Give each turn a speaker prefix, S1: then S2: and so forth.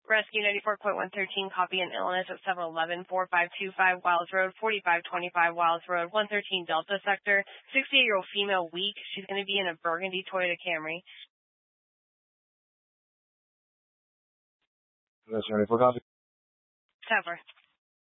S1: Rescue 94.113, copy in illness at 711-4525 Wiles Road, 4525 Wiles Road, 113 Delta Sector. 68-year-old female, weak. She's going to be in a burgundy Toyota Camry.
S2: That's 94 copy.
S1: Cover.